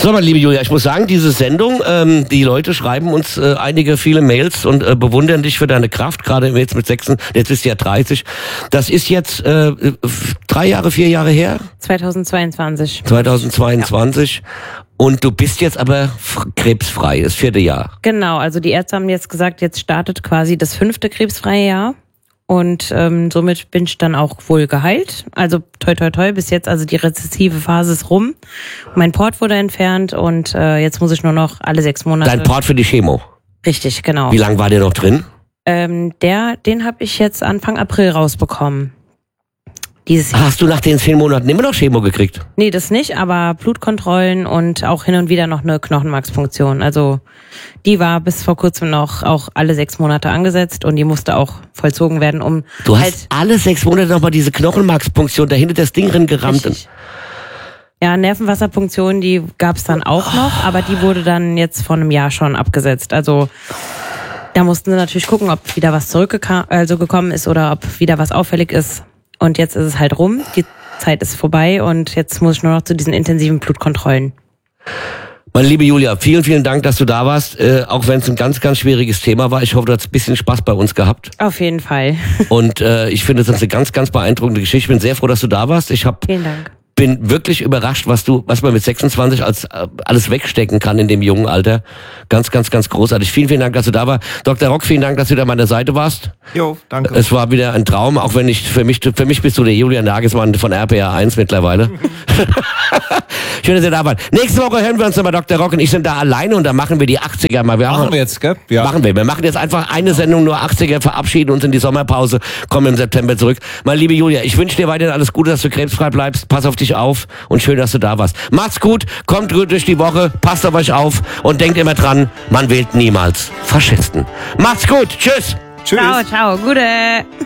So, meine liebe Julia, ich muss sagen, diese Sendung, die Leute schreiben uns viele Mails und bewundern dich für deine Kraft, gerade jetzt mit 6, jetzt bist du ja 30. Das ist jetzt 4 Jahre her? 2022. 2022. Ja. Und du bist jetzt aber krebsfrei, das 4. Jahr. Genau, also die Ärzte haben jetzt gesagt, jetzt startet quasi das 5. krebsfreie Jahr. Und somit bin ich dann auch wohl geheilt. Also toi toi toi, bis jetzt, also die rezessive Phase ist rum. Mein Port wurde entfernt und jetzt muss ich nur noch alle 6 Monate... Dein Port für die Chemo? Richtig, genau. Wie lange war der noch drin? Den habe ich jetzt Anfang April rausbekommen. Dieses Jahr. Hast du nach den 10 Monaten immer noch Chemo gekriegt? Nee, das nicht, aber Blutkontrollen und auch hin und wieder noch eine Knochenmarkspunktion. Also die war bis vor kurzem noch auch alle 6 Monate angesetzt und die musste auch vollzogen werden, um... Du hast alle 6 Monate nochmal diese Knochenmarkspunktion, dahinter das Ding drin gerammt. Richtig. Ja, Nervenwasserpunktion, die gab's dann auch noch, aber die wurde dann jetzt vor einem Jahr schon abgesetzt. Also da mussten sie natürlich gucken, ob wieder was gekommen ist oder ob wieder was auffällig ist. Und jetzt ist es halt rum, die Zeit ist vorbei und jetzt muss ich nur noch zu diesen intensiven Blutkontrollen. Meine liebe Julia, vielen, vielen Dank, dass du da warst, auch wenn es ein ganz, ganz schwieriges Thema war. Ich hoffe, du hast ein bisschen Spaß bei uns gehabt. Auf jeden Fall. Und ich finde, das ist eine ganz, ganz beeindruckende Geschichte. Ich bin sehr froh, dass du da warst. Vielen Dank. Bin wirklich überrascht, was man mit 26 als alles wegstecken kann in dem jungen Alter. Ganz, ganz, ganz großartig. Vielen, vielen Dank, dass du da warst. Dr. Rock, vielen Dank, dass du da an meiner Seite warst. Jo, danke. Es war wieder ein Traum, auch wenn für mich bist du der Julian Nagelsmann von RPA 1 mittlerweile. Schön, dass ihr da wart. Nächste Woche hören wir uns nochmal Dr. Rock und ich sind da alleine und da machen wir die 80er mal. Machen wir jetzt, gell? Ja. Machen wir. Wir machen jetzt einfach eine Sendung nur 80er, verabschieden uns in die Sommerpause, kommen im September zurück. Meine liebe Julia, ich wünsche dir weiterhin alles Gute, dass du krebsfrei bleibst. Pass auf dich auf und schön, dass du da warst. Macht's gut, kommt gut durch die Woche, passt auf euch auf und denkt immer dran, man wählt niemals Faschisten. Macht's gut, tschüss. Ciao, ciao, gute.